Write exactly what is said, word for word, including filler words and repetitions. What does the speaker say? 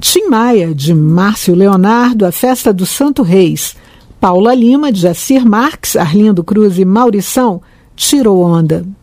Tim Maia, de Márcio Leonardo, A Festa do Santo Reis. Paula Lima, de Jacir Marques, Arlindo Cruz e Maurição, Tirou Onda.